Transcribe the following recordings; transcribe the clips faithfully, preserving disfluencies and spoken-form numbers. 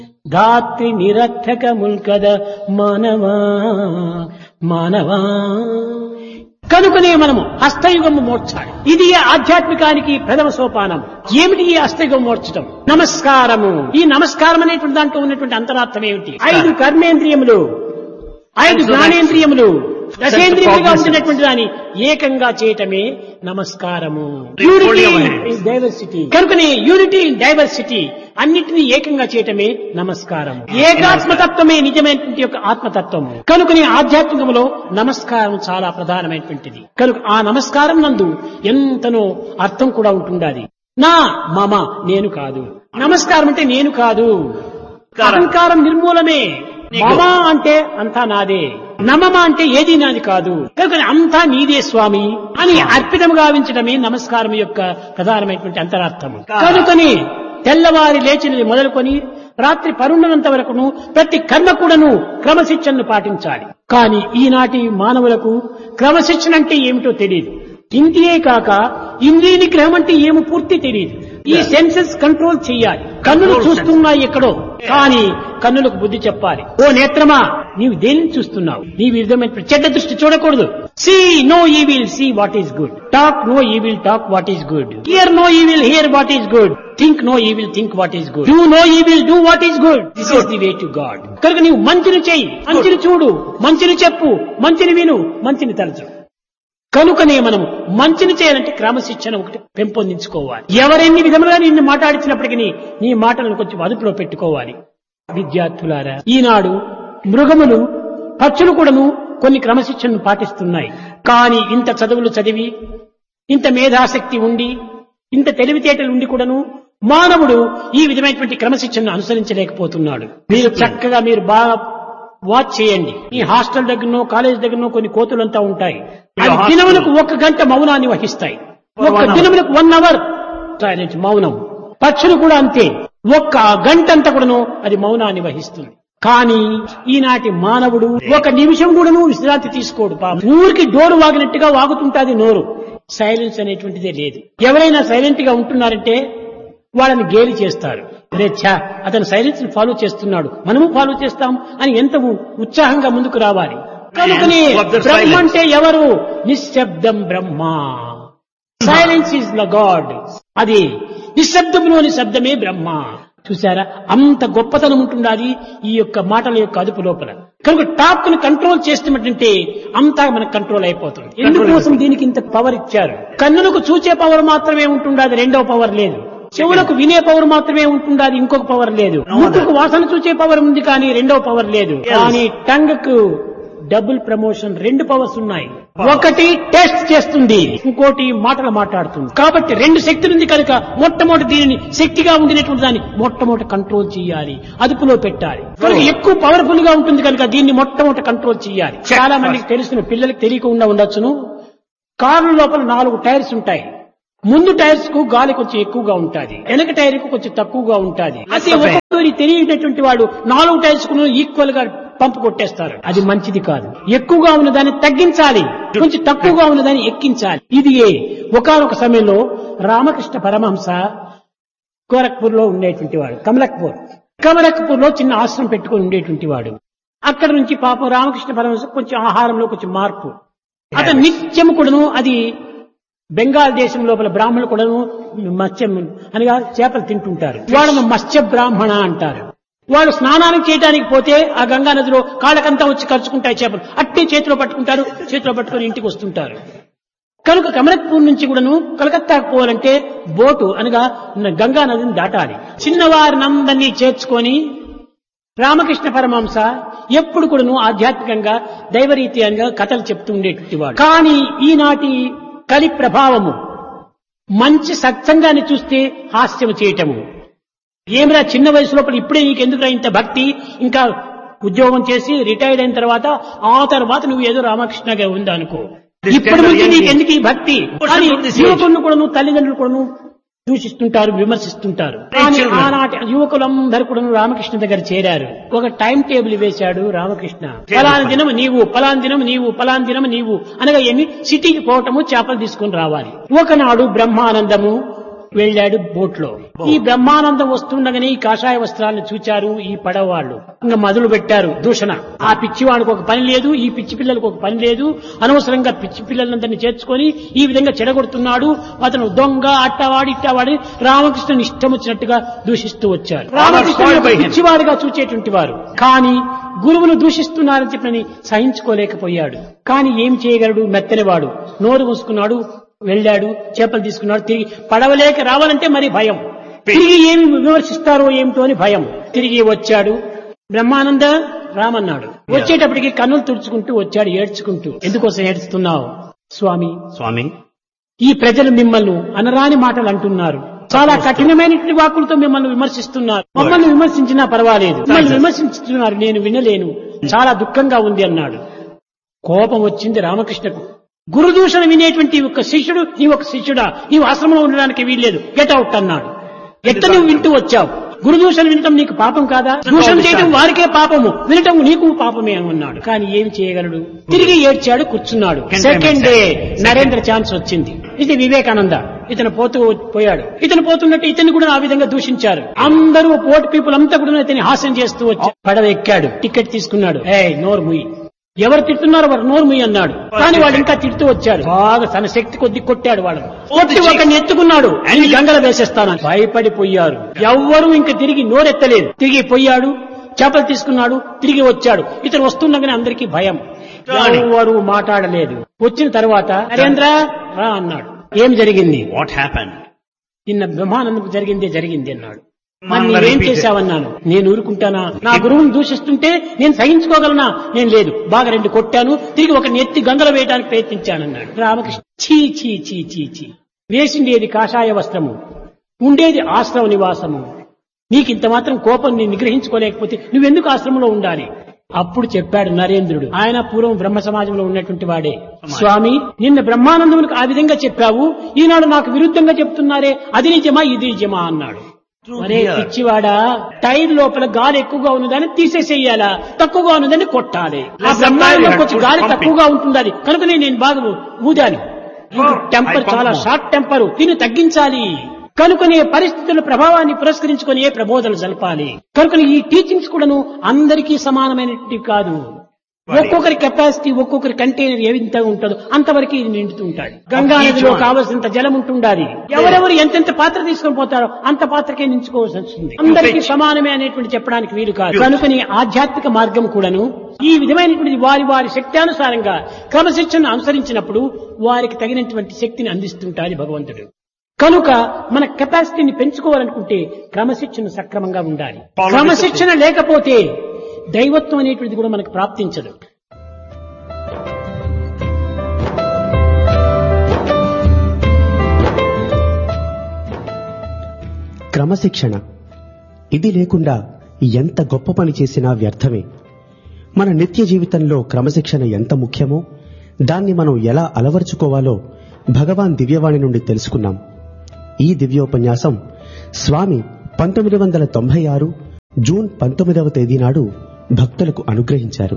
ధాత్రి నిరర్థకముల్ కద మానవా మానవా. కనుకనే మనము హస్తయుగము మోర్చాలి. ఇది ఆధ్యాత్మికానికి ప్రథమ సోపానం. ఏమిటి ఈ హస్తయుగం మోర్చడం? నమస్కారము. ఈ నమస్కారం అనేటువంటి దాంట్లో ఉన్నటువంటి అంతరార్థం ఏమిటి? ఐదు కర్మేంద్రియములు, ఐదు జ్ఞానేంద్రియములు, దశేంద్రియములుగా ఉంటున్నటువంటి దాన్ని ఏకంగా చేయటమే నమస్కారము. Unity in diversity. కనుకనే యూనిటీ ఇన్ డైవర్సిటీ, అన్నిటినీ ఏకంగా చేయటమే నమస్కారం. ఏకాత్మతత్వమే నిజమైనటువంటి యొక్క ఆత్మతత్వము. కనుకనే ఆధ్యాత్మికములో నమస్కారం చాలా ప్రధానమైనటువంటిది. కనుక ఆ నమస్కారం నందు ఎంతనో అర్థం కూడా ఉంటుండాలి. నా మమ, నేను కాదు. నమస్కారం అంటే నేను కాదు, అహంకారం నిర్మూలమే. మమ అంటే అంతా నాదే, నమమ అంటే ఏది నాది కాదు. కనుక అంతా నీదే స్వామి అని అర్పితం గావించడమే నమస్కారం యొక్క ప్రధానమైనటువంటి అంతరార్థము. కనుకని తెల్లవారి లేచినది మొదలుకొని రాత్రి పరుండనంత వరకును ప్రతి కర్మ కూడాను క్రమశిక్షణను పాటించాలి. కానీ ఈనాటి మానవులకు క్రమశిక్షణ అంటే ఏమిటో తెలియదు. ఇంటియే కాక ఇంద్రియ నిగ్రహం అంటే ఏమో పూర్తి తెలియదు. ఈ సెన్సెస్ కంట్రోల్ చెయ్యాలి. కన్నులు చూస్తున్నాయి ఎక్కడో, కానీ కన్నులకు బుద్ధి చెప్పాలి. ఓ నేత్రమా, నీవు దేనిని చూస్తున్నావు? నీ విధమైన చెడ్డ దృష్టి చూడకూడదు. See no evil, see what is good. Talk no evil, talk what is good. Here no evil, here what is good. Think no evil, think what is good. Do no evil, do what is good. This is the way to God. కనుక నీవు మంచిని చెయ్యి, మంచిని చూడు, మంచిని చెప్పు, మంచిని విను, మంచిని తలచు. కనుకనే మనం మంచిని చేయాలంటే క్రమశిక్షణ ఒకటి పెంపొందించుకోవాలి. ఎవరెన్ని విధములుగా నిన్ను మాట్లాడించినప్పటికీ నీ మాటలను కొంచెం అదుపులో పెట్టుకోవాలి. విద్యార్థులారా, ఈనాడు మృగములు, పక్షులు కూడాను కొన్ని క్రమశిక్షణను పాటిస్తున్నాయి. కానీ ఇంత చదువులు చదివి, ఇంత మేధాశక్తి ఉండి, ఇంత తెలివితేటలు ఉండి కూడాను మానవుడు ఈ విధమైనటువంటి క్రమశిక్షణను అనుసరించలేకపోతున్నాడు. మీరు చక్కగా మీరు బాగా వాచ్ చేయండి. ఈ హాస్టల్ దగ్గరనో కాలేజ్ దగ్గరనో కొన్ని కోతులంతా ఉంటాయి. అవి దినములకు ఒక గంట మౌనాన్ని వహిస్తాయి. ఒక్క దినములకు వన్ అవర్ సైలెంట్, మౌనం. పక్షులు కూడా అంతే, ఒక్క గంట అంతా కూడాను అది మౌనాన్ని వహిస్తుంది. కానీ ఈనాటి మానవుడు ఒక నిమిషం కూడాను విశ్రాంతి తీసుకోడు. ఊరికి డోరు వాగినట్టుగా వాగుతుంటాది నోరు. సైలెన్స్ అనేటువంటిదే లేదు. ఎవరైనా సైలెంట్ గా ఉంటున్నారంటే వాళ్ళని గేలి చేస్తారు. రేఛా, అతను సైలెన్స్ ఫాలో చేస్తున్నాడు, మనము ఫాలో చేస్తాం అని ఎంత ఉత్సాహంగా ముందుకు రావాలి. కనుకనే బ్రహ్మ అంటే ఎవరు? నిశ్శబ్దం బ్రహ్మ. Silence is the God. అది నిశ్శబ్దంలోని శబ్దమే బ్రహ్మ. చూసారా, అంత గొప్పతనం ఉంటుండాలి ఈ యొక్క మాటల యొక్క అదుపు లోపల. కనుక టాప్ ను కంట్రోల్ చేస్తున్నట్టుంటే అంతా మనకు కంట్రోల్ అయిపోతుంది. ఎందుకోసం దీనికి ఇంత పవర్ ఇచ్చారు? కన్నులకు చూచే పవర్ మాత్రమే ఉంటుండాలి, రెండో పవర్ లేదు. చెవులకు వినే పవర్ మాత్రమే ఉంటుండాలి, ఇంకొక పవర్ లేదు. ముక్కుకు వాసన చూచే పవర్ ఉంది, కానీ రెండో పవర్ లేదు. కానీ టంగ్ కు డబుల్ ప్రమోషన్, రెండు పవర్స్ ఉన్నాయి. ఒకటి టెస్ట్ చేస్తుంది, ఇంకోటి మాటలు మాట్లాడుతుంది. కాబట్టి రెండు శక్తులు ఉంది కనుక మొట్టమొదటి దీనిని శక్తిగా ఉండినటువంటి దాన్ని మొట్టమొదటి కంట్రోల్ చేయాలి, అదుపులో పెట్టాలి. కనుక ఎక్కువ పవర్ఫుల్ గా ఉంటుంది కనుక దీన్ని మొట్టమొదటి కంట్రోల్ చేయాలి. చాలా మందికి తెలుసును, పిల్లలకి తెలియకుండా ఉండొచ్చును. కారు లోపల నాలుగు టైర్స్ ఉంటాయి. ముందు టైర్స్ కు గాలి కొంచెం ఎక్కువగా ఉంటుంది, వెనక టైర్ కు కొంచెం తక్కువగా ఉంటుంది. అదే ఒక్కొక్కరి తెలియనటువంటి వాడు నాలుగు టైర్స్ కు ఈక్వల్ గా పంపు కొట్టేస్తారు. అది మంచిది కాదు. ఎక్కువగా ఉన్నదాన్ని తగ్గించాలి, కొంచెం తక్కువగా ఉన్నదాన్ని ఎక్కించాలి. ఇది ఒకానొక సమయంలో రామకృష్ణ పరమహంస గోరఖ్పూర్ లో ఉండేటువంటి వాడు. కమలక్పూర్ కమలక్పూర్ లో చిన్న ఆశ్రమం పెట్టుకుని ఉండేటువంటి వాడు. అక్కడ నుంచి పాపం రామకృష్ణ పరమహంస కొంచెం ఆహారంలో కొంచెం మార్పు. అతను నిత్యం కూడాను అది బెంగాల్ దేశం లోపల బ్రాహ్మణులు కూడాను మత్స్యం అనగా చేపలు తింటుంటారు. వాళ్ళను మత్స్య బ్రాహ్మణ అంటారు. వాళ్ళు స్నానానికి చేయడానికి పోతే ఆ గంగా నదిలో కాళ్ళకంతా వచ్చి ఖర్చుకుంటాయి చేపలు. అట్టే చేతిలో పట్టుకుంటారు, చేతిలో పట్టుకుని ఇంటికి వస్తుంటారు. కనుక కమలక్పూర్ నుంచి కూడాను కలకత్తాకు పోవాలంటే బోటు అనగా గంగా నదిని దాటాలి. చిన్నవారినందరినీ చేర్చుకొని రామకృష్ణ పరమహంస ఎప్పుడు కూడాను ఆధ్యాత్మికంగా దైవరీత్యంగా కథలు చెప్తూ ఉండేటువంటి వాడు. కానీ ఈనాటి కలి ప్రభావము మంచి సత్సంగాన్ని చూస్తే హాస్యము చేయటము. ఏమిరా చిన్న వయసు లోపల ఇప్పుడే నీకు ఎందుకురా ఇంత భక్తి? ఇంకా ఉద్యోగం చేసి రిటైర్డ్ అయిన తర్వాత ఆ తర్వాత నువ్వు ఏదో రామకృష్ణగా ఉందా అనుకో. ఇప్పటి నుంచి నీకు ఎందుకు ఈ భక్తి? యువకులను కూడా తల్లిదండ్రులు కూడా దూషిస్తుంటారు, విమర్శిస్తుంటారు. కానీ ఆనాటి యువకులందరూ కూడా రామకృష్ణ దగ్గర చేరారు. ఒక టైం టేబుల్ వేశాడు రామకృష్ణ. పలానా దినం నీవు, పలానా దినం నీవు, పలానా దినం నీవు అనగా ఏమి సిటీకి పోవటము, చేపలు తీసుకుని రావాలి. ఒకనాడు బ్రహ్మానందము వెళ్ళాడు బోట్ లో. ఈ బ్రహ్మానందం వస్తుండగానే ఈ కాషాయ వస్త్రాలను చూచారు ఈ పడవ వాళ్ళు. ఇంకా మొదలు పెట్టారు దూషణ. ఆ పిచ్చివాడికి ఒక పని లేదు, ఈ పిచ్చి పిల్లలకు ఒక పని లేదు, అనవసరంగా పిచ్చి పిల్లలందరినీ చేర్చుకొని ఈ విధంగా చెడగొడుతున్నాడు, అతను దొంగ, అట్టవాడి ఇట్టవాడి రామకృష్ణుని ఇష్టం వచ్చినట్టుగా దూషిస్తూ వచ్చారు. రామకృష్ణుడు పిచ్చివాడిగా చూచేటువంటి వారు. కానీ గురువును దూషిస్తున్నారని చెప్పని సహించుకోలేకపోయాడు. కానీ ఏం చేయగలడు? మెత్తనివాడు. నోరు మూసుకున్నాడు, వెళ్ళాడు, చేపలు తీసుకున్నాడు. తిరిగి పడవలేక రావాలంటే మరి భయం. తిరిగి ఏమి విమర్శిస్తారో ఏమిటో అని భయం. తిరిగి వచ్చాడు. బ్రహ్మానంద రామన్నాడు. వచ్చేటప్పటికి కన్నులు తుడుచుకుంటూ వచ్చాడు, ఏడ్చుకుంటూ. ఎందుకోసం ఏడుస్తున్నావు? స్వామి స్వామి ఈ ప్రజలు మిమ్మల్ని అనరాని మాటలు అంటున్నారు, చాలా కఠినమైనటువంటి వాక్కులతో మిమ్మల్ని విమర్శిస్తున్నారు. మమ్మల్ని విమర్శించినా పర్వాలేదు, మిమ్మల్ని విమర్శించుతున్నారు, నేను వినలేను, చాలా దుఃఖంగా ఉంది అన్నాడు. కోపం వచ్చింది రామకృష్ణకు. గురుదూషణ వినేటువంటి ఒక శిష్యుడు, నీ ఒక శిష్యుడా, నీవు ఆశ్రమంలో ఉండడానికి వీల్లేదు, గెట్ అవుట్ అన్నాడు. ఎట్ట నువ్వు వింటూ వచ్చావు? గురుదూషణ వినటం నీకు పాపం కాదా? దూషణ చేయడం వారికే పాపము, వినటం నీకు పాపమే అన్నాడు. కానీ ఏమి చేయగలడు? తిరిగి ఏడ్చాడు, కూర్చున్నాడు. సెకండ్ డే నరేంద్ర ఛాన్స్ వచ్చింది. ఇది వివేకానంద. ఇతను పోతూ పోయాడు. ఇతను పోతున్నట్టు ఇతన్ని కూడా ఆ విధంగా దూషించారు. అందరూ పోర్ట్ పీపుల్ అంతా కూడా ఇతని హాస్యం చేస్తూ వచ్చారు. పడవ ఎక్కాడు, టికెట్ తీసుకున్నాడు. ఏ నోరు ముయ్యి, ఎవరు తిడుతున్నారు వారు నోరు ముయ్యి అన్నాడు. కానీ వాడు ఇంకా తిడుతూ వచ్చాడు. బాగా తన శక్తి కొద్ది కొట్టాడు వాళ్ళని. కొట్టి ఒకరిని ఎత్తుకున్నాడు, ఆయన గంగల వేసేస్తాను. భయపడిపోయారు. ఎవ్వరూ ఇంకా తిరిగి నోరెత్తలేదు. తిరిగి పోయాడు, చేపలు తీసుకున్నాడు, తిరిగి వచ్చాడు. ఇతను వస్తుండగానే అందరికీ భయం. ఎవరు మాట్లాడలేదు. వచ్చిన తర్వాత నరేంద్ర రా అన్నాడు. ఏం జరిగింది? What happened? నిన్న బ్రహ్మానందం జరిగిందే జరిగింది అన్నాడు. మరి నీవేం చేశావన్నాను. నేను ఊరుకుంటానా? నా గురువుని దూషిస్తుంటే నేను సహించుకోగలనా? నేను లేదు. బాగా రెండు కొట్టాను, తిరిగి ఒక నెత్తి గంగలో వేయడానికి ప్రయత్నించానన్నాడు. రామకృష్ణ చీ చీ చీ చీ చీ వేసిండేది కాషాయ వస్త్రము, ఉండేది ఆశ్రమ నివాసము. నీకు ఇంత మాత్రం కోపం నేను నిగ్రహించుకోలేకపోతే నువ్వెందుకు ఆశ్రమంలో ఉండాలి? అప్పుడు చెప్పాడు నరేంద్రుడు. ఆయన పూర్వం బ్రహ్మ సమాజంలో ఉన్నటువంటి వాడే. స్వామి, నిన్న బ్రహ్మానందములకు ఆ విధంగా చెప్పావు, ఈనాడు నాకు విరుద్ధంగా చెప్తున్నారే, అది నిజమా ఇది నిజమా అన్నాడు. అరే పిచ్చివాడా, టైర్ లోపల గాలి ఎక్కువగా ఉన్నదాన్ని తీసేసేయాలా, తక్కువగా ఉన్నదాన్ని కొట్టాలి. ఆ బ్రహ్మాండంలో కొంచెం గాలి తక్కువగా ఉంటుండాలి కనుకనే నేను బాగా ఊదాలి. టెంపర్ చాలా షార్ట్ టెంపర్, దీన్ని తగ్గించాలి. కనుకనే పరిస్థితుల ప్రభావాన్ని పురస్కరించుకుని ఏ ప్రబోధనలు జరపాలి. కనుకని ఈ టీచింగ్స్ కూడాను అందరికీ సమానమైనటువంటి కాదు. ఒక్కొక్కరి కెపాసిటీ, ఒక్కొక్కరి కంటైనర్ ఏ విధంగా ఉంటుందో అంతవరకు ఇది నిండుతూ ఉంటాడు. గంగా నదిలో కావలసినంత జలం ఉంటుండాలి. ఎవరెవరు ఎంతెంత పాత్ర తీసుకొని పోతారో అంత పాత్రకే నించుకోవాల్సి వస్తుంది. అందరికీ సమానమే అనేటువంటి చెప్పడానికి వీలు కాదు. కనుకని ఆధ్యాత్మిక మార్గం కూడాను ఈ విధమైనటువంటి వారి వారి శక్త్యానుసారంగా క్రమశిక్షణను అనుసరించినప్పుడు వారికి తగినటువంటి శక్తిని అందిస్తుంటాడు భగవంతుడు. కనుక మన కెపాసిటీని పెంచుకోవాలనుకుంటే క్రమశిక్షణ సక్రమంగా ఉండాలి. క్రమశిక్షణ లేకపోతే దైవత్వం అనేటువంటిది కూడా మనకు ప్రాప్తించదు. క్రమశిక్షణ ఇది లేకుండా ఎంత గొప్ప పని చేసినా వ్యర్థమే. మన నిత్య జీవితంలో క్రమశిక్షణ ఎంత ముఖ్యమో దాన్ని మనం ఎలా అలవర్చుకోవాలో భగవాన్ దివ్యవాణి నుండి తెలుసుకున్నాం. ఈ దివ్యోపన్యాసం స్వామి పంతొమ్మిది వందల తొంభై ఆరు జూన్ పంతొమ్మిదవ తేదీ నాడు భక్తులకు అనుగ్రహించారు.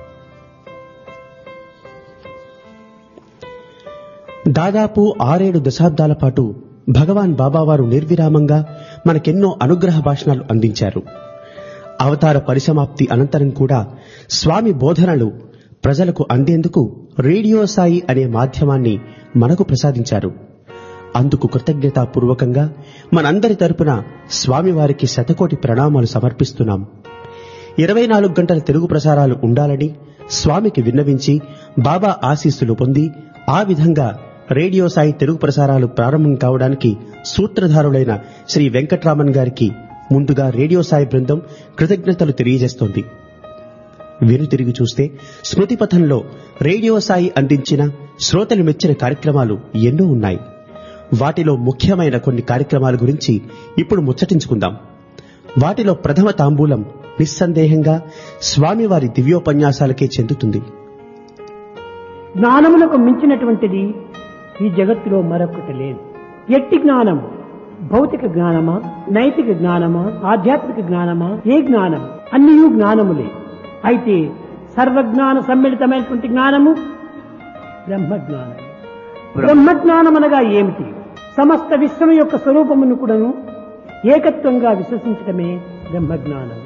దాదాపు ఆరేడు దశాబ్దాల పాటు భగవాన్ బాబావారు నిర్విరామంగా మనకెన్నో అనుగ్రహ భాషణాలు అందించారు. అవతార పరిసమాప్తి అనంతరం కూడా స్వామి బోధనలు ప్రజలకు అందేందుకు రేడియో సాయి అనే మాధ్యమాన్ని మనకు ప్రసాదించారు. అందుకు కృతజ్ఞతాపూర్వకంగా మనందరి తరపున స్వామివారికి శతకోటి ప్రణామాలు సమర్పిస్తున్నాం. ఇరవై నాలుగు గంటల తెలుగు ప్రసారాలు ఉండాలని స్వామికి విన్నవించి బాబా ఆశీస్సులు పొంది ఆ విధంగా రేడియో సాయి తెలుగు ప్రసారాలు ప్రారంభం కావడానికి సూత్రధారులైన శ్రీ వెంకట్రామన్ గారికి ముందుగా రేడియో సాయి బృందం కృతజ్ఞతలు తెలియజేస్తోంది. వెనుతిరిగి చూస్తే స్మృతిపథంలో రేడియో సాయి అందించిన శ్రోతలు మెచ్చిన కార్యక్రమాలు ఎన్నో ఉన్నాయి. వాటిలో ముఖ్యమైన కొన్ని కార్యక్రమాల గురించి ఇప్పుడు ముచ్చటించుకుందాం. వాటిలో ప్రథమ తాంబూలం నిస్సందేహంగా స్వామివారి దివ్యోపన్యాసాలకే చెందుతుంది. జ్ఞానములకు మించినటువంటిది ఈ జగత్తులో మరొకటి లేదు. ఎట్టి జ్ఞానం? భౌతిక జ్ఞానమా, నైతిక జ్ఞానమా, ఆధ్యాత్మిక జ్ఞానమా? ఏ జ్ఞానం? అన్నీ జ్ఞానములే. అయితే సర్వజ్ఞాన సమ్మిళితమైనటువంటి జ్ఞానము బ్రహ్మజ్ఞానం. బ్రహ్మజ్ఞానం అనగా ఏమిటి? సమస్త విశ్వం యొక్క స్వరూపమును కూడాను ఏకత్వంగా విశ్వసించడమే బ్రహ్మజ్ఞానం.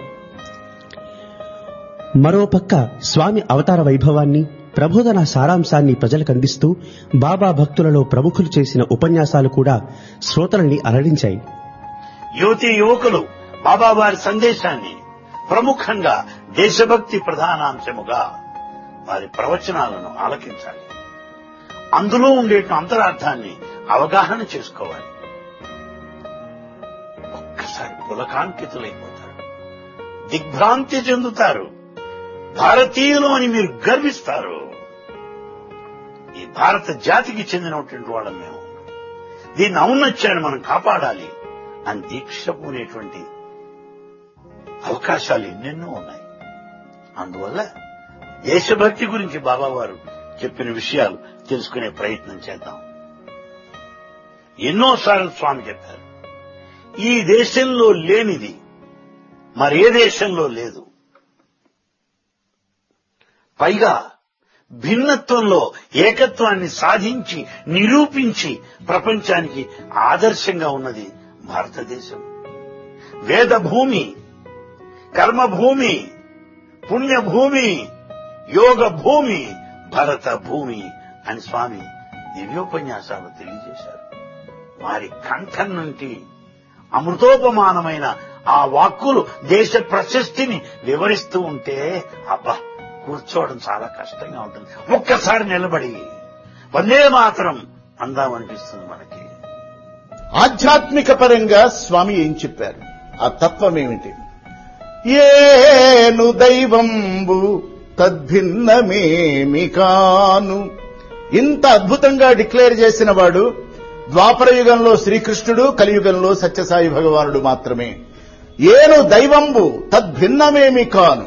మరోపక్క స్వామి అవతార వైభవాన్ని, ప్రబోధన సారాంశాన్ని ప్రజలకు అందిస్తూ బాబా భక్తులలో ప్రముఖులు చేసిన ఉపన్యాసాలు కూడా శ్రోతల్ని అలరించాయి. యువతీ యువకులు బాబా వారి సందేశాన్ని ప్రముఖంగా దేశభక్తి ప్రధానాంశముగా వారి ప్రవచనాలను ఆలకించాలి. అందులో ఉండే అంతరార్థాన్ని అవగాహన చేసుకోవాలి. ఒక్కసారి పులకాంకితులైపోతారు, దిగ్భ్రాంతి చెందుతారు. భారతీయులు అని మీరు గర్విస్తారు. ఈ భారత జాతికి చెందినటువంటి వాళ్ళం మేము. దీన్ని ఔన్నత్యాన్ని మనం కాపాడాలి అని దీక్ష పూనేటువంటి అవకాశాలు ఎన్నెన్నో ఉన్నాయి. అందువల్ల దేశభక్తి గురించి బాబా వారు చెప్పిన విషయాలు తెలుసుకునే ప్రయత్నం చేద్దాం. ఎన్నోసార్లు స్వామి చెప్పారు, ఈ దేశంలో లేనిది మరే దేశంలో లేదు. పైగా భిన్నత్వంలో ఏకత్వాన్ని సాధించి నిరూపించి ప్రపంచానికి ఆదర్శంగా ఉన్నది భారతదేశం. వేదభూమి, కర్మభూమి, పుణ్యభూమి, యోగ భూమి, భరత భూమి అని స్వామి దివ్యోపన్యాసాలు తెలియజేశారు. వారి కంఠం నుండి అమృతోపమానమైన ఆ వాక్కులు దేశ ప్రశస్తిని వివరిస్తూ ఉంటే అబ్బా కూర్చోవడం చాలా కష్టంగా ఉంటుంది. ఒక్కసారి నిలబడి వందే మాతరం అందామనిపిస్తుంది మనకి. ఆధ్యాత్మిక పరంగా స్వామి ఏం చెప్పారు, ఆ తత్వమేమిటి? ఏను దైవంబు తద్భిన్నమేమి కాను. ఇంత అద్భుతంగా డిక్లేర్ చేసిన వాడు ద్వాపర యుగంలో శ్రీకృష్ణుడు, కలియుగంలో సత్యసాయి భగవానుడు మాత్రమే. ఏను దైవంబు తద్భిన్నమేమి కాను.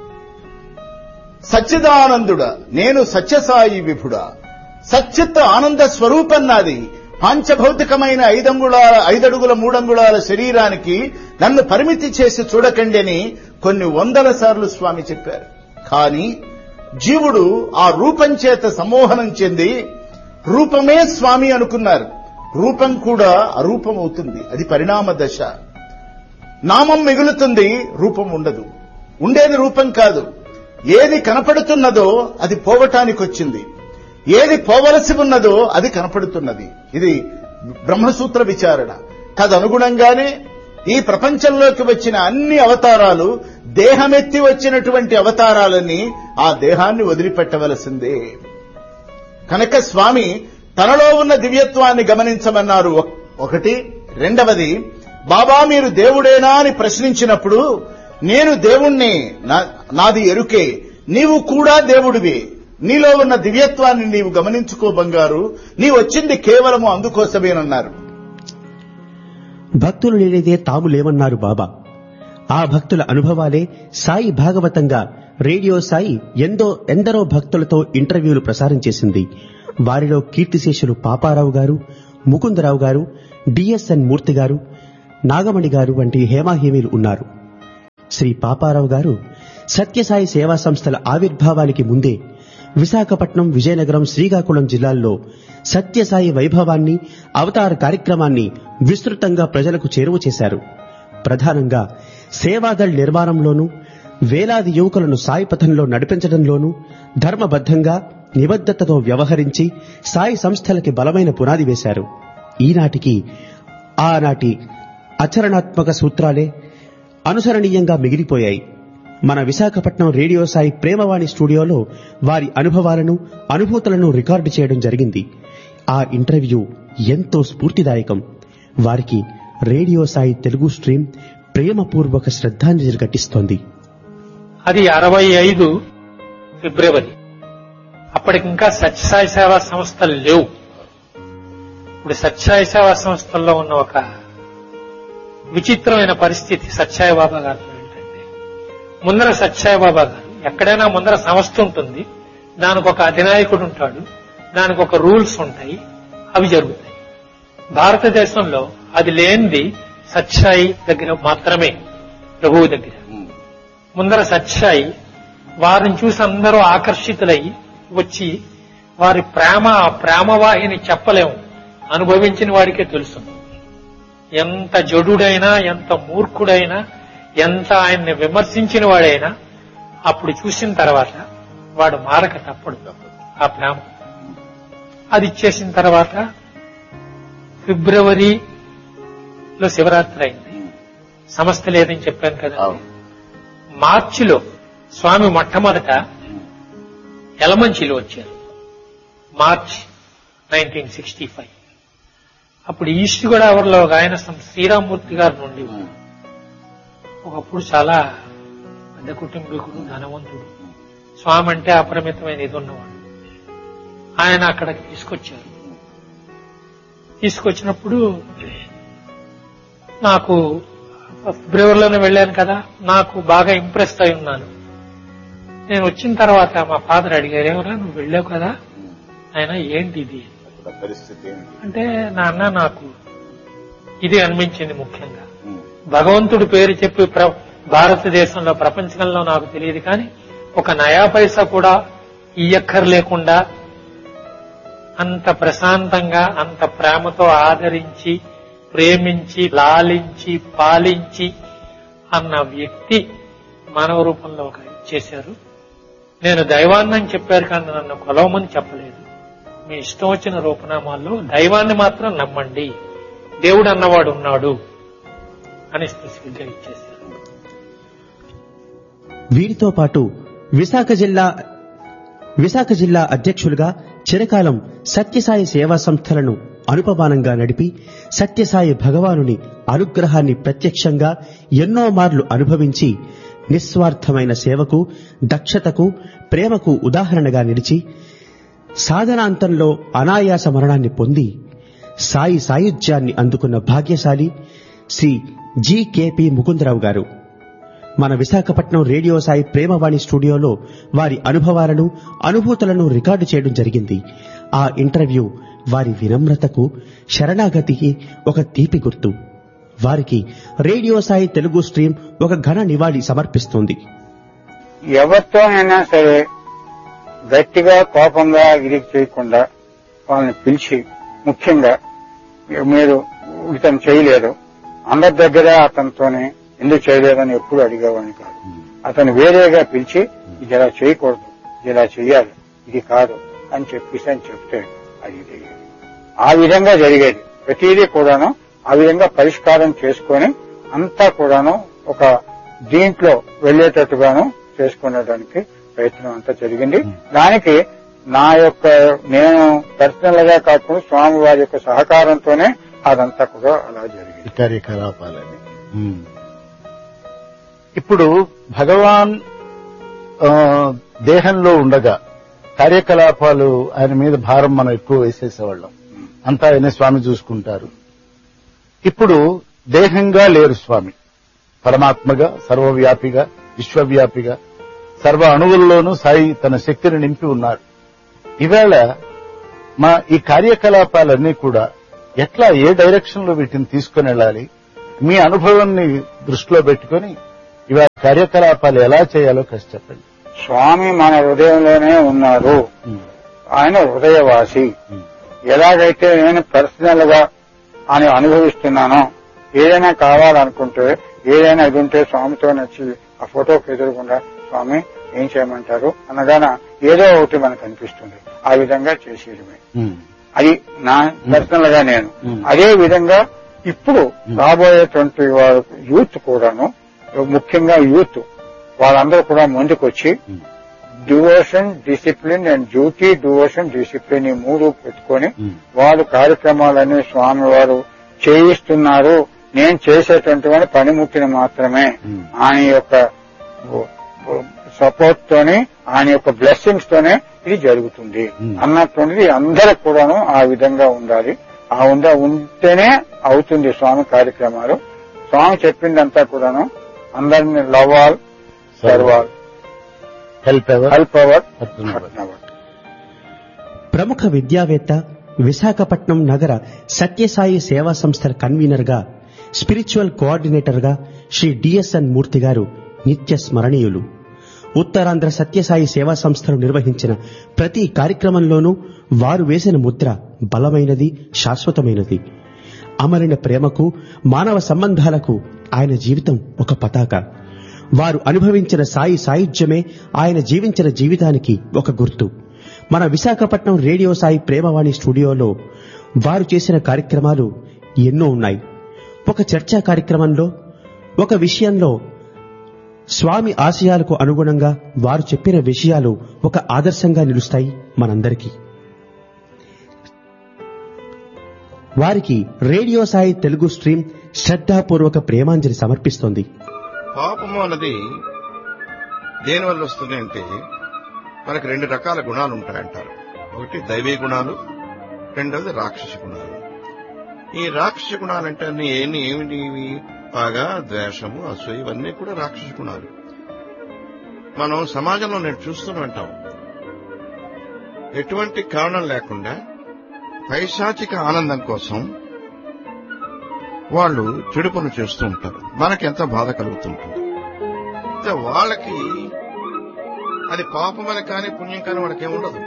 సచ్చిదానందుడా, నేను సత్యసాయి విభుడా. సచ్చిత్ ఆనంద స్వరూపం నాది. పాంచభౌతికమైన ఐదంగుళాల ఐదడుగుల మూడంగుళాల శరీరానికి నన్ను పరిమితి చేసి చూడకండి అని కొన్ని వందల సార్లు స్వామి చెప్పారు. కానీ జీవుడు ఆ రూపం చేత సమ్మోహనం చెంది రూపమే స్వామి అనుకున్నారు. రూపం కూడా అరూపం అవుతుంది. అది పరిణామ దశ. నామం మిగులుతుంది, రూపం ఉండదు. ఉండేది రూపం కాదు. ఏది కనపడుతున్నదో అది పోవటానికి వచ్చింది, ఏది పోవలసి ఉన్నదో అది కనపడుతున్నది. ఇది బ్రహ్మసూత్ర విచారణ. తదనుగుణంగానే ఈ ప్రపంచంలోకి వచ్చిన అన్ని అవతారాలు దేహమెత్తి వచ్చినటువంటి అవతారాలని ఆ దేహాన్ని వదిలిపెట్టవలసిందే. కనుక స్వామి తనలో ఉన్న దివ్యత్వాన్ని గమనించమన్నారు. ఒకటి. రెండవది, బాబా మీరు దేవుడేనా అని ప్రశ్నించినప్పుడు నేను దేవుణ్ణి, నాది ఎరుకే, నీవు కూడా దేవుడివి, నీలో ఉన్న దివ్యత్వాన్ని నీవు గమనించుకో బంగారు, నీ వచ్చింది కేవలము అందుకోసమేనన్నారు. భక్తులు లేనిదే తాము లేవన్నారు బాబా. ఆ భక్తుల అనుభవాలే సాయి భాగవతంగా రేడియో సాయి ఎందో ఎందరో భక్తులతో ఇంటర్వ్యూలు ప్రసారం చేసింది. వారిలో కీర్తిశేషులు పాపారావు గారు, ముకుందరావు గారు, డిఎస్ఎన్ మూర్తి గారు, నాగమణి గారు వంటి హేమాహేమీలు ఉన్నారు. శ్రీ పాపారావు గారు సత్యసాయి సేవా సంస్థల ఆవిర్భావానికి ముందే విశాఖపట్నం, విజయనగరం, శ్రీకాకుళం జిల్లాల్లో సత్యసాయి వైభవాన్ని, అవతార కార్యక్రమాన్ని విస్తృతంగా ప్రజలకు చేరువ చేశారు. ప్రధానంగా సేవాదళ్ నిర్మాణంలోనూ, వేలాది యువకులను సాయి పథంలో నడిపించడంలోనూ ధర్మబద్ధంగా నిబద్ధతతో వ్యవహరించి సాయి సంస్థలకి బలమైన పునాది వేశారు. ఈనాటికి ఆనాటి ఆచరణాత్మక సూత్రాలే అనుసరణీయంగా మిగిలిపోయాయి. మన విశాఖపట్నం రేడియో సాయి ప్రేమవాణి స్టూడియోలో వారి అనుభవాలను, అనుభూతులను రికార్డు చేయడం జరిగింది. ఆ ఇంటర్వ్యూ ఎంతో స్ఫూర్తిదాయకం. వారికి రేడియో సాయి తెలుగు స్ట్రీమ్ ప్రేమపూర్వక శ్రద్ధాంజలి ఘటిస్తోంది. అది అరవై ఐదు ఫిబ్రవరి. అప్పటికింకా సత్యసాయి సేవా సంస్థలు లేవు. ఇప్పుడు సత్యసాయి సేవా సంస్థల్లో ఉన్న ఒక విచిత్రమైన పరిస్థితి సత్యసాయి బాబా గారు ఏంటంటే, ముందర సత్యసాయి బాబా గారు ఎక్కడైనా ముందర సంస్థ ఉంటుంది, దానికి ఒక అధినాయకుడు ఉంటాడు, దానికి ఒక రూల్స్ ఉంటాయి, అవి జరుగుతాయి. భారతదేశంలో అది లేనిది సత్యసాయి దగ్గర మాత్రమే, ప్రభువు దగ్గర. ముందర సత్యసాయి వారిని చూసి అందరూ ఆకర్షితులై వచ్చి వారి ప్రేమ ప్రేమవాహిని చెప్పలేము, అనుభవించిన వాడికే తెలుసు. ఎంత జడుడైనా, ఎంత మూర్ఖుడైనా, ఎంత ఆయన్ని విమర్శించిన వాడైనా అప్పుడు చూసిన తర్వాత వాడు మారక తప్పడు ఆ ప్రేమ. అది ఇచ్చేసిన తర్వాత ఫిబ్రవరిలో శివరాత్రి అయింది. సమస్త లేదని చెప్పాను కదా. మార్చిలో స్వామి మొట్టమొదట ఎలమంచిలో వచ్చారు, మార్చ్ నైన్టీన్ సిక్స్టీ ఫైవ్. అప్పుడు ఈస్ట్ గోదావరిలో ఒక ఆయన శ్రీరామ్మూర్తి గారి నుండి ఒకప్పుడు చాలా పెద్ద కుటుంబీకుడు, ధనవంతుడు, స్వామి అంటే అపరిమితమైన ఇది ఉన్నవాడు. ఆయన అక్కడికి తీసుకొచ్చారు. తీసుకొచ్చినప్పుడు నాకు ఫిబ్రవరిలోనే వెళ్ళాను కదా, నాకు బాగా ఇంప్రెస్ అయి ఉన్నాను. నేను వచ్చిన తర్వాత మా ఫాదర్ అడిగారు, ఏమరా నువ్వు వెళ్ళావు కదా ఆయన, ఏంటి ఇది పరిస్థితి అంటే, నాన్న నాకు ఇది అనిపించింది. ముఖ్యంగా భగవంతుడి పేరు చెప్పి భారతదేశంలో, ప్రపంచంలో నాకు తెలియదు కానీ ఒక నయా పైసా కూడా ఇయ్యక్కర్ లేకుండా అంత ప్రశాంతంగా, అంత ప్రేమతో ఆదరించి, ప్రేమించి, లాలించి, పాలించి అన్న వ్యక్తి మానవ రూపంలో ఒక చేశారు. నేను దైవాన్ని అని చెప్పారు కానీ నన్ను కొలవమని చెప్పలేదు. మీ ఇష్టం వచ్చిన రూపనామాల్లో దైవాన్ని మాత్రం నమ్మండి, దేవుడు అన్నవాడు ఉన్నాడు అని స్పెసిఫిక్ గా ఇచ్చేశారు. వీరితో పాటు విశాఖ జిల్లా విశాఖ జిల్లా అధ్యక్షులుగా చిరకాలం సత్యసాయి సేవా సంస్థలను అనుపమానంగా నడిపి సత్యసాయి భగవానుని అనుగ్రహాన్ని ప్రత్యక్షంగా ఎన్నో మార్లు అనుభవించి నిస్వార్థమైన సేవకు, దక్షతకు, ప్రేమకు ఉదాహరణగా నిలిచి సాధనాంతంలో అనాయాస మరణాన్ని పొంది సాయి సాయుధ్యాన్ని అందుకున్న భాగ్యశాలి Shri G K P Mukundarao గారు మన విశాఖపట్నం రేడియో సాయి ప్రేమవాణి స్టూడియోలో వారి అనుభవాలను, అనుభూతులను రికార్డు చేయడం జరిగింది. ఆ ఇంటర్వ్యూ వారి వినమ్రతకు, శరణాగతికి ఒక తీపి గుర్తు. వారికి రేడియో సాయి తెలుగు స్ట్రీమ్ ఒక ఘన నివాళి సమర్పిస్తోంది. ఎవరితోనైనా సరే గట్టిగా, కోపంగా ఇరికి చేయకుండా వాళ్ళని పిలిచి, ముఖ్యంగా మీరు ఇతను చేయలేదు, అందరి దగ్గర అతనితోనే ఎందుకు చేయలేదని ఎప్పుడు అడిగేవాడిని కాదు. అతను వేరేగా పిలిచి ఇది ఇలా చేయకూడదు, ఇది ఇలా చెయ్యాలి, ఇది కాదు అని చెప్పేసి అని చెప్తే అది ఆ విధంగా జరిగేది. ప్రతిదీ కూడాను ఆ విధంగా పరిష్కారం చేసుకొని అంతా కూడాను ఒక దీంట్లో వెళ్లేటట్టుగాను చేసుకునేదానికి ప్రయత్నం అంతా జరిగింది. దానికి నా యొక్క నేను పర్సనల్ గా కాకుండా స్వామి వారి యొక్క సహకారంతోనే అదంతా కూడా అలా జరిగింది. కార్యకలాపాలని ఇప్పుడు భగవాన్ దేహంలో ఉండగా కార్యకలాపాలు ఆయన మీద భారం మనం ఎక్కువ వేసేసేవాళ్ళం. అంతా ఆయన స్వామి చూసుకుంటారు. ఇప్పుడు దేహంగా లేరు స్వామి, పరమాత్మగా, సర్వవ్యాపిగా, విశ్వవ్యాపిగా, సర్వ అణువుల్లోనూ సాయి తన శక్తిని నింపి ఉన్నారు. ఇవాళ మా ఈ కార్యకలాపాలన్నీ కూడా ఎట్లా, ఏ డైరెక్షన్ లో వీటిని తీసుకుని వెళ్ళాలి, మీ అనుభవాన్ని దృష్టిలో పెట్టుకుని ఇవాళ కార్యకలాపాలు ఎలా చేయాలో కాస్త చెప్పండి. స్వామి మన హృదయంలోనే ఉన్నారు. ఆయన హృదయవాసి. ఎలాగైతే నేను పర్సనల్ గా ఆయన అనుభవిస్తున్నానో, ఏదైనా కావాలనుకుంటే, ఏదైనా ఇది ఉంటే స్వామితో నచ్చి ఆ ఫోటోకి ఎదురకుండా స్వామి ఏం చేయమంటారు అనగాన ఏదో ఒకటి మనకు అనిపిస్తుంది. ఆ విధంగా చేసేయడమే. అది నా పర్సనల్ గా నేను. అదే విధంగా ఇప్పుడు రాబోయేటువంటి వారు యూత్ కూడాను, ముఖ్యంగా యూత్ వాళ్ళందరూ కూడా ముందుకొచ్చి devotion, discipline and duty, devotion, discipline ఈ మూడు పెట్టుకొని వాళ్ళు కార్యక్రమాలన్నీ స్వామి వారు చేయిస్తున్నారు. నేను చేసేటువంటి పనిముట్టిని మాత్రమే ఆయన యొక్క సపోర్ట్ తోనే, ఆయన యొక్క బ్లెస్సింగ్స్ తోనే ఇది జరుగుతుంది అన్నటువంటిది అందరూ కూడాను ఆ విధంగా ఉండాలి. ఆ ఉందా ఉంటేనే అవుతుంది స్వామి కార్యక్రమాలు. స్వామి చెప్పిందంతా కూడాను అందరినీ love all, serve all, help ever, help our. ప్రముఖ విద్యావేత్త, విశాఖపట్నం నగర సత్యసాయి సేవా సంస్థల కన్వీనర్ గా, స్పిరిచువల్ కోఆర్డినేటర్ గా శ్రీ డిఎస్ఎన్ మూర్తి గారు నిత్య స్మరణీయులు. ఉత్తరాంధ్ర సత్యసాయి సేవా సంస్థలు నిర్వహించిన ప్రతి కార్యక్రమంలోనూ వారు వేసిన ముద్ర బలమైనది, శాశ్వతమైనది. అమరిన ప్రేమకు, మానవ సంబంధాలకు ఆయన జీవితం ఒక పతాక. వారు అనుభవించిన సాయి సాయుధ్యమే ఆయన జీవించిన జీవితానికి ఒక గుర్తు. మన విశాఖపట్నం రేడియో సాయి ప్రేమవాణి స్టూడియోలో వారు చేసిన కార్యక్రమాలు ఎన్నో ఉన్నాయి. ఒక చర్చా కార్యక్రమంలో, ఒక విషయంలో స్వామి ఆశయాలకు అనుగుణంగా వారు చెప్పిన విషయాలు ఒక ఆదర్శంగా నిలుస్తాయి మనందరికీ. వారికి రేడియో సాయి తెలుగు స్ట్రీమ్ శ్రద్ధాపూర్వక ప్రేమాంజలి సమర్పిస్తోంది. పాపము అన్నది దేనివల్ల వస్తుంది అంటే మనకు రెండు రకాల గుణాలు ఉంటాయంటారు. ఒకటి దైవీ గుణాలు, రెండవది రాక్షస గుణాలు. ఈ రాక్షస గుణాలంటే అన్ని ఏమి ఏమిటి? బాగా ద్వేషము, అసూయ, ఇవన్నీ కూడా రాక్షస గుణాలు. మనం సమాజంలో నేను చూస్తూనే ఉంటాం, ఎటువంటి కారణం లేకుండా పైశాచిక ఆనందం కోసం వాళ్ళు చెడు పనులు చేస్తూ ఉంటారు. మనకెంత బాధ కలుగుతుంటుంది. వాళ్ళకి అది పాపమని కానీ పుణ్యం కానీ వాళ్ళకి ఏముండదు.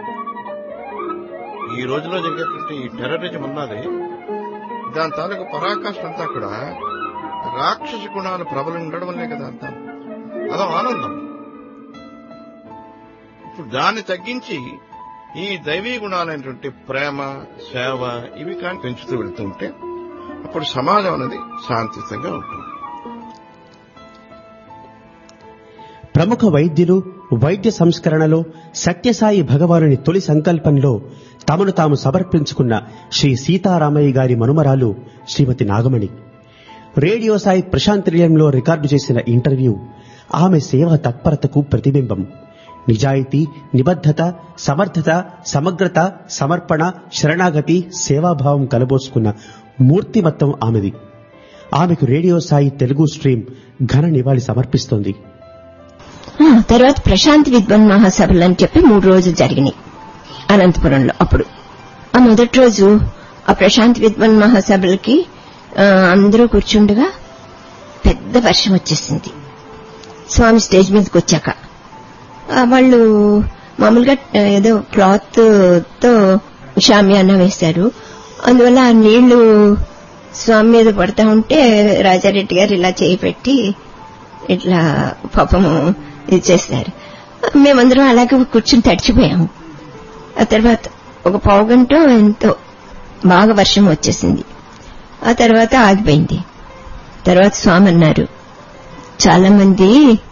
ఈ రోజులో జరిగేటువంటి ఈ టెర్రరిజం ఉన్నది, దాని తాలూకు పరాకాష్ఠ అంతా కూడా రాక్షస గుణాలు ప్రబలం ఉండడం వల్లే కదా అంతా. అదో ఆనందం. ఇప్పుడు దాన్ని తగ్గించి ఈ దైవీ గుణాలైనటువంటి ప్రేమ, సేవ ఇవి కానీ పెంచుతూ వెళ్తుంటే అప్పుడు సమాజం అనేది శాంతియుతంగా ఉంటుంది. ప్రముఖ వైద్యులు వైద్య సంస్కరణలో సత్యసాయి భగవానుని తొలి సంకల్పంలో తమను తాము సమర్పించుకున్న శ్రీ సీతారామయ్య గారి మనుమరాలు శ్రీమతి నాగమణి. రేడియో సాయి ప్రశాంత్ నిలయంలో రికార్డు చేసిన ఇంటర్వ్యూ ఆమె సేవా తత్పరతకు ప్రతిబింబం. నిజాయితీ, నిబద్ధత, సమర్థత, సమగ్రత, సమర్పణ, శరణాగతి, సేవాభావం కలబోసుకున్న మూర్తిమత్తం ఆమెది. ఆమెకు రేడియో సాయి తెలుగు స్ట్రీమ్ ఘన నివాళి సమర్పిస్తోంది. తర్వాత ప్రశాంత్ విద్వాన్ మహాసభలు అని చెప్పి మూడు రోజులు జరిగినాయి అనంతపురంలో. అప్పుడు ఆ మొదటి రోజు ఆ ప్రశాంత్ విద్వాన్ మహాసభలకి అందరూ కూర్చుండగా పెద్ద వర్షం వచ్చేసింది. స్వామి స్టేజ్ మీదకి వచ్చాక వాళ్ళు మామూలుగా ఏదో క్లాత్ తో షామియానా వేశారు. అందువల్ల ఆ నీళ్లు స్వామి మీద పడతా ఉంటే రాజారెడ్డి గారు ఇలా చేయి పెట్టి ఇట్లా పాపము ఇది చేశారు. మేమందరం అలాగే కూర్చుని తడిచిపోయాము. ఆ తర్వాత ఒక పావు గంట ఎంతో బాగా వర్షం వచ్చేసింది. ఆ తర్వాత ఆగిపోయింది. తర్వాత స్వామి అన్నారు, చాలా మంది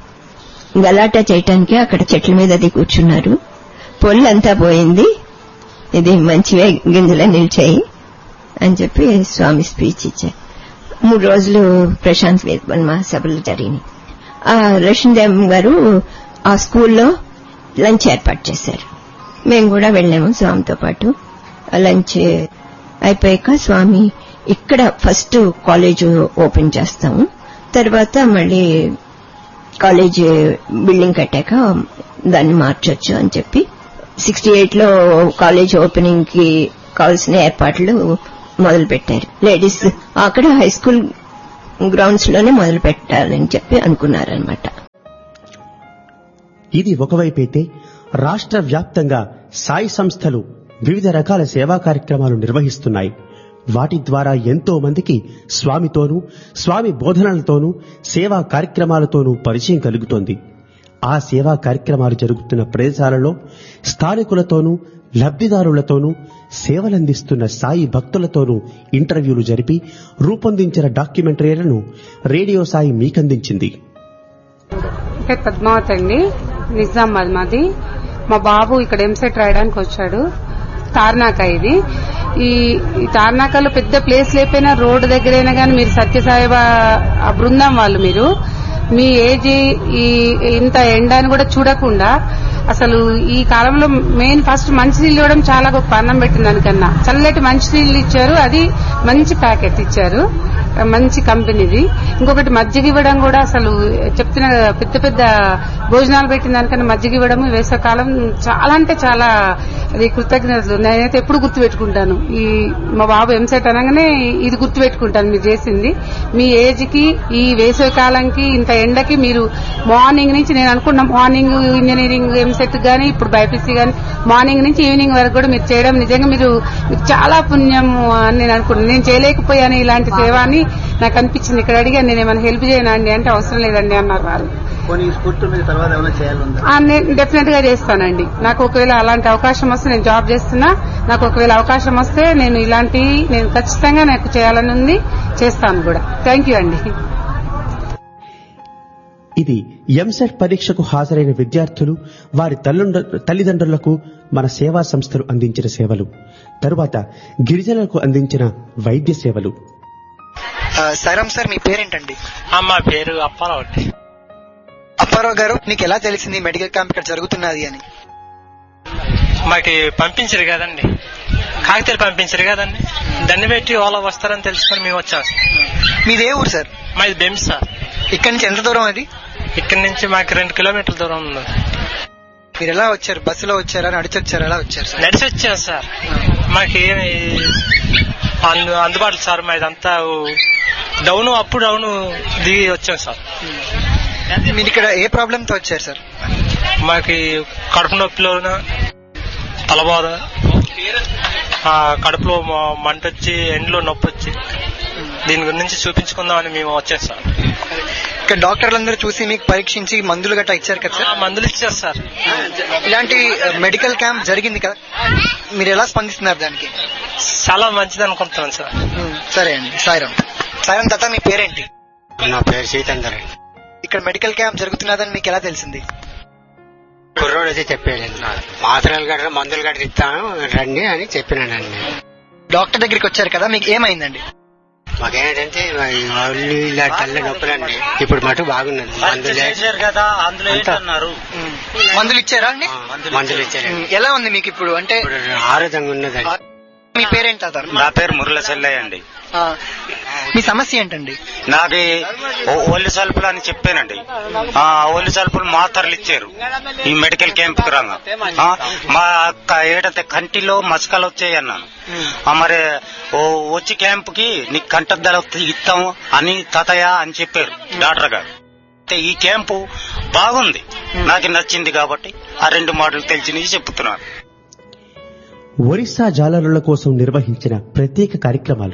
గలాటా చేయటానికి అక్కడ చెట్ల మీద అది కూర్చున్నారు, పొల్లంతా పోయింది, ఇది మంచివే గింజలే నిలిచాయి అని చెప్పి స్వామి స్పీచ్ ఇచ్చారు. మూడు రోజులు ప్రశాంత్ విద్వాన్ మహాసభలు జరిగినాయి. ఆ లక్ష్మీదేవం గారు ఆ స్కూల్లో లంచ్ ఏర్పాటు చేశారు. మేము కూడా వెళ్ళాము స్వామితో పాటు. లంచ్ అయిపోయాక స్వామి ఇక్కడ ఫస్ట్ కాలేజ్ ఓపెన్ చేస్తాము, తర్వాత మళ్ళీ కాలేజ్ బిల్డింగ్ కట్టాక దాన్ని మార్చొచ్చు అని చెప్పి సిక్స్టీ ఎయిట్ లో కాలేజ్ ఓపెనింగ్ కి కావాల్సిన ఏర్పాట్లు మొదలు పెట్టారు. లేడీస్ అక్కడ హై స్కూల్ గ్రౌండ్స్ లోనే మొదలు పెట్టాలని చెప్పి అనుకున్నారనమాట. ఇది ఒకవైపైతే రాష్ట్ర వ్యాప్తంగా సాయి సంస్థలు వివిధ రకాల సేవా కార్యక్రమాలు నిర్వహిస్తున్నాయి. వాటి ద్వారా ఎంతో మందికి స్వామితోనూ, స్వామి బోధనలతోనూ, సేవా కార్యక్రమాలతోనూ పరిచయం కలుగుతోంది. ఆ సేవా కార్యక్రమాలు జరుగుతున్న ప్రదేశాలలో స్థానికులతోనూ, లబ్ధిదారులతోనూ, సేవలందిస్తున్న సాయి భక్తులతోనూ ఇంటర్వ్యూలు జరిపి రూపొందించిన డాక్యుమెంటరీలను రేడియో సాయి మీకందించింది. పద్మావతి అండి, నిజామాబాద్ మాది. మా బాబు ఇక్కడ ఎంసెట్ రాయడానికి వచ్చాడు. తార్నాక ఇది. ఈ తార్నాకలో పెద్ద ప్లేస్ లేకపోయినా రోడ్డు దగ్గరైనా కానీ మీరు సత్యసాయి ఆ బృందం వాళ్ళు మీరు మీ ఏజ్ ఈ ఇంత ఎండాన్ని కూడా చూడకుండా అసలు ఈ కాలంలో మెయిన్ ఫస్ట్ మంచినీళ్ళు ఇవ్వడం చాలా గొప్ప, అన్నం పెట్టిన దానికన్నా చల్లటి మంచినీళ్ళు ఇచ్చారు. అది మంచి ప్యాకెట్ ఇచ్చారు, మంచి కంపెనీది. ఇంకొకటి మజ్జిగ ఇవ్వడం కూడా అసలు చెప్తున్న పెద్ద పెద్ద భోజనాలు పెట్టిన దానికన్నా మజ్జిగ ఇవ్వడం వేసవకాలం చాలా అంటే చాలా అది కృతజ్ఞతలు. నేనైతే ఎప్పుడు గుర్తు పెట్టుకుంటాను. ఈ మా బాబు ఎంసెట్ అనగానే ఇది గుర్తు పెట్టుకుంటాను మీరు చేసింది. మీ ఏజ్ కి ఈ వేసవి కాలంకి ఇంత ఎండకి మీరు మార్నింగ్ నుంచి నేను అనుకున్న మార్నింగ్ ఇంజనీరింగ్ ఎంసెట్ గానీ ఇప్పుడు బైపీసీ గానీ మార్నింగ్ నుంచి ఈవినింగ్ వరకు కూడా మీరు చేయడం నిజంగా మీరు మీకు చాలా పుణ్యం అని నేను అనుకున్నాను. నేను చేయలేకపోయాను ఇలాంటి సేవ అని నాకు అనిపించింది. ఇక్కడ అడిగాను నేను ఏమైనా హెల్ప్ చేయనా అండి అంటే అవసరం లేదండి అన్నారు వారు. నేను డెఫినెట్ గా చేస్తానండి. నాకు ఒకవేళ అలాంటి అవకాశం వస్తే, నేను జాబ్ చేస్తున్నా, నాకు ఒకవేళ అవకాశం వస్తే నేను ఇలాంటి నేను ఖచ్చితంగా నాకు చేయాలని ఉంది, చేస్తాను కూడా. థ్యాంక్ యూ అండి. ఇది ఎంసెట్ పరీక్షకు హాజరైన విద్యార్థులు వారి తల్లిదండ్రులకు మన సేవా సంస్థలు అందించిన సేవలు, తరువాత గిరిజనులకు అందించిన వైద్య సేవలు. సాయిరామ్ సార్, మీ పేరేంటండి? మా పేరు అప్పారావు అండి. అప్పారావు గారు, మీకు ఎలా తెలిసింది మెడికల్ క్యాంప్ ఇక్కడ జరుగుతున్నది అని? మాకు పంపించారు కదండి, కాగితాలు పంపించారు కదండి, దాన్ని పెట్టి వాళ్ళ వస్తారని తెలుసుకొని మేము వచ్చాం. మీదే ఊరు సార్? మాది బెమ్స్ సార్. ఇక్కడ నుంచి ఎంత దూరం అది? ఇక్కడ నుంచి మాకు రెండు కిలోమీటర్ల దూరం ఉంది. మీరు ఎలా వచ్చారు? బస్సులో వచ్చారా, నడిచి వచ్చారా? ఎలా వచ్చారు సార్? నడిచి వచ్చాం సార్. మాకేమి అందుబాటులో సార్, మాదంతా డౌన్ అప్ డౌన్ దిగి వచ్చాం సార్. మీరు ఇక్కడ ఏ ప్రాబ్లం తో వచ్చారు సార్? మాకి కడుపు నొప్పిలోన, తలబాధ, కడుపులో మంట వచ్చి, ఎండ్లో నొప్పి వచ్చి, దీని గురించి చూపించుకుందామని మేము వచ్చాం సార్. ఇక్కడ డాక్టర్లందరూ చూసి మీకు పరీక్షించి మందులు గట్రా ఇచ్చారు కదా సార్? మందులు ఇచ్చారు సార్. ఇలాంటి మెడికల్ క్యాంప్ జరిగింది కదా, మీరు ఎలా స్పందిస్తున్నారు దానికి? చాలా మంచిది అనుకుంటున్నాను సార్. సరే అండి. సాయిరామ్. సాయిరామ్ తాత, మీ పేరేంటి? నా పేరు సీతందర్. ఇక్కడ మెడికల్ క్యాంప్ జరుగుతున్నదని మీకు ఎలా తెలిసింది? కుర్రోడు అయితే చెప్పాడు, మాత్రలు గట్రా మందులు గట్రా ఇస్తాను రండి అని చెప్పినానండి. డాక్టర్ దగ్గరికి వచ్చారు కదా, మీకు ఏమైందండి? మాకేంటంటే వాళ్ళు ఇలా తల్ల నొప్పులండి. ఇప్పుడు మటు బాగున్నది. మందులు కదా, మందులు ఇచ్చారా అండి? మందులు ఇచ్చారండి. ఎలా ఉంది మీకు ఇప్పుడు? అంటే ఆరోగ్యంగా ఉన్నదండి. మీ పేరేంటి తాత? నా పేరు మురళ చెల్లయ్య అండి. మీ సమస్య ఏంటండి? నాకు ఒళ్ళు సల్పులు అని చెప్పానండి. ఒళ్ళు సల్పులు మాత్రలు ఇచ్చారు ఈ మెడికల్ క్యాంప్ కు రాగా. మా ఏడంటే కంటిలో మసకలు వచ్చాయి అన్నాను. మరి వచ్చి క్యాంప్ కి నీకు కంటద్దల ఇస్తాము అని తాతయ్య అని చెప్పారు డాక్టర్ గారు. ఈ క్యాంపు బాగుంది, నాకు నచ్చింది కాబట్టి ఆ రెండు మాటలు తెలిసినవి చెప్తున్నాను. ఒరిస్సా జాలరుల కోసం నిర్వహించిన ప్రత్యేక కార్యక్రమాలు.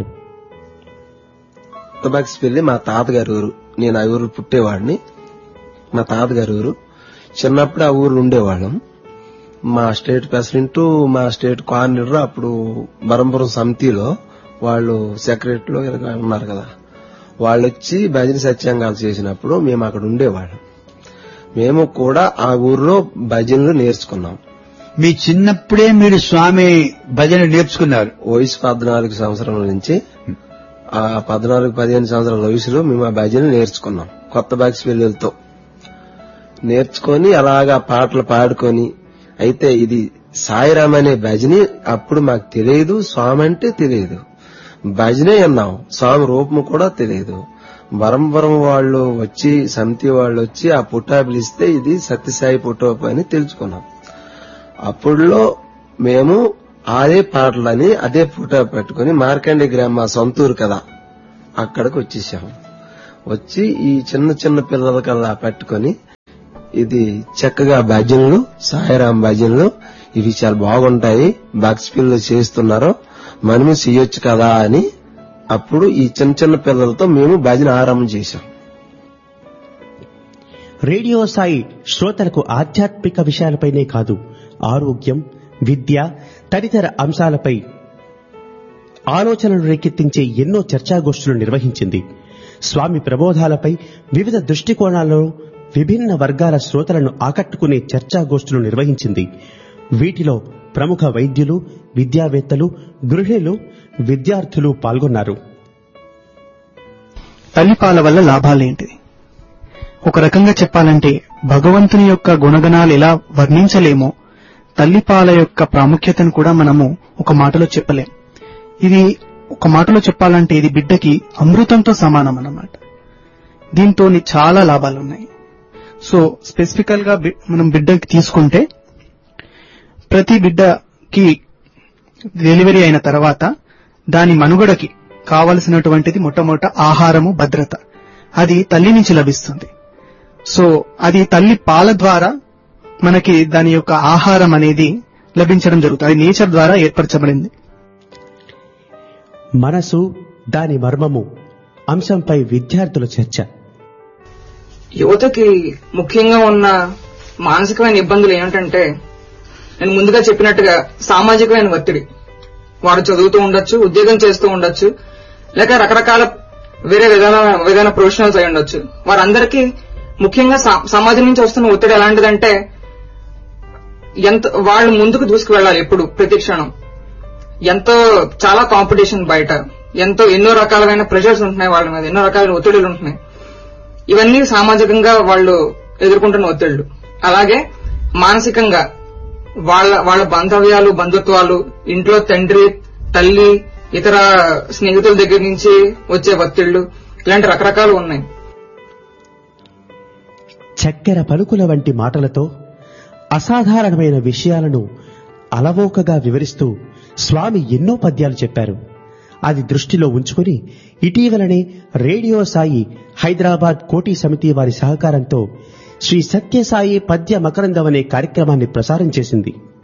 కొత్తబాక్స్ పెళ్లి మా తాతగారి ఊరు. నేను ఆ ఊరు పుట్టేవాడిని. మా తాతగారి ఊరు. చిన్నప్పుడు ఆ ఊరు ఉండేవాళ్ళం. మా స్టేట్ ప్రెసిడెంట్, మా స్టేట్ కోఆర్డినేటర్ అప్పుడు బరంపురం సమితిలో వాళ్ళు సెక్రటరీలో ఉన్నారు కదా, వాళ్ళు వచ్చి భజన సత్యాంగాలు చేసినప్పుడు మేము అక్కడ ఉండేవాళ్ళం. మేము కూడా ఆ ఊర్లో భజనలు నేర్చుకున్నాం. మీ చిన్నప్పుడే మీరు స్వామి భజన నేర్చుకున్నారు? వయసు పద్నాలుగు సంవత్సరాల నుంచి ఆ పద్నాలుగు పదిహేను సంవత్సరాల వయసులో మేము ఆ భజన నేర్చుకున్నాం. కొత్త బాక్స్ పెళ్లితో నేర్చుకొని అలాగా పాటలు పాడుకొని. అయితే ఇది సాయిరామ్ అనే భజని అప్పుడు మాకు తెలియదు, స్వామి అంటే తెలియదు, భజనే అన్నాం, స్వామి రూపం కూడా తెలియదు. వరంవరం వాళ్ళు వచ్చి సమితి వాళ్ళు వచ్చి ఆ పుట్టా పిలిస్తే ఇది సత్యసాయి పుట్టోపు అని తెలుసుకున్నాం. అప్పుడులో మేము అదే పాటలని అదే ఫోటో పెట్టుకుని మార్కండే గ్రామ సొంతూరు కదా అక్కడికి వచ్చేసాము. వచ్చి ఈ చిన్న చిన్న పిల్లలకల్లా పెట్టుకుని ఇది చక్కగా భజనలు, సాయిరాం భజనలు ఇవి చాలా బాగుంటాయి, బాక్స్ పిల్లలు చేస్తున్నారు, మనము చేయొచ్చు కదా అని అప్పుడు ఈ చిన్న చిన్న పిల్లలతో మేము భజన ఆరంభం చేశాం. రేడియో సాయి శ్రోతలకు ఆధ్యాత్మిక విషయాలపైనే కాదు, ఆరోగ్యం, విద్య తదితర అంశాలపై ఆలోచనలు రేకెత్తించే ఎన్నో చర్చాగోష్ఠులు నిర్వహించింది. స్వామి ప్రబోధాలపై వివిధ దృష్టికోణాల్లో విభిన్న వర్గాల శ్రోతలను ఆకట్టుకునే చర్చాగోష్ఠులు నిర్వహించింది. వీటిలో ప్రముఖ వైద్యులు, విద్యావేత్తలు, గృహిణులు, విద్యార్థులు పాల్గొన్నారు. తల్లిపాల వల్ల లాభాలేంటి? ఒక రకంగా చెప్పాలంటే భగవంతుని యొక్క గుణగణాలు ఎలా వర్ణించలేమో తల్లిపాల యొక్క ప్రాముఖ్యతను కూడా మనము ఒక మాటలో చెప్పలేం. ఇది ఒక మాటలో చెప్పాలంటే ఇది బిడ్డకి అమృతంతో సమానం అన్నమాట. దీంతో చాలా లాభాలు ఉన్నాయి. సో స్పెసిఫికల్ గా మనం బిడ్డకి తీసుకుంటే ప్రతి బిడ్డకి డెలివరీ అయిన తర్వాత దాని మనుగడకి కావలసినటువంటిది మొట్టమొదట ఆహారము, భద్రత. అది తల్లి నుంచి లభిస్తుంది. సో అది తల్లి పాల ద్వారా మనకి దాని యొక్క ఆహారం అనేది లభించడం జరుగుతుంది. అది నేచర్ ద్వారా ఏర్పరచబడింది. మనసు, దాని మర్మము అంశంపై విద్యార్థుల చర్చ. యువతకి ముఖ్యంగా ఉన్న మానసికమైన ఇబ్బందులు ఏమిటంటే, నేను ముందుగా చెప్పినట్టుగా సామాజికమైన ఒత్తిడి. వారు చదువుతూ ఉండొచ్చు, ఉద్యోగం చేస్తూ ఉండొచ్చు, లేక రకరకాల వేరే విధాన విధాన ప్రొఫెషనల్స్ అయి ఉండొచ్చు. వారందరికీ ముఖ్యంగా సమాజం నుంచి వస్తున్న ఒత్తిడి ఎలాంటిదంటే, ఎంత వాళ్ళు ముందుకు దూసుకు వెళ్లాలి ఎప్పుడు, ప్రతి క్షణం. ఎంతో చాలా కాంపిటీషన్ బయట, ఎంతో ఎన్నో రకాలైన ప్రెషర్స్ ఉంటున్నాయి వాళ్ళ మీద, ఎన్నో రకాలైన ఒత్తిడిలు ఉంటున్నాయి. ఇవన్నీ సామాజికంగా వాళ్ళు ఎదుర్కొంటున్న ఒత్తిళ్లు. అలాగే మానసికంగా వాళ్ళ వాళ్ళ బాంధవ్యాలు, బంధుత్వాలు, ఇంట్లో తండ్రి, తల్లి, ఇతర స్నేహితుల దగ్గర నుంచి వచ్చే ఒత్తిళ్లు, ఇలాంటి రకరకాలు ఉన్నాయి. చక్కెర పలుకుల వంటి మాటలతో అసాధారణమైన విషయాలను అలవోకగా వివరిస్తూ స్వామి ఎన్నో పద్యాలు చెప్పారు. అది దృష్టిలో ఉంచుకుని ఇటీవలనే రేడియో సాయి హైదరాబాద్ కోటి సమితి వారి సహకారంతో శ్రీ సత్యసాయి పద్య మకరందం అనే కార్యక్రమాన్ని ప్రసారం చేసింది.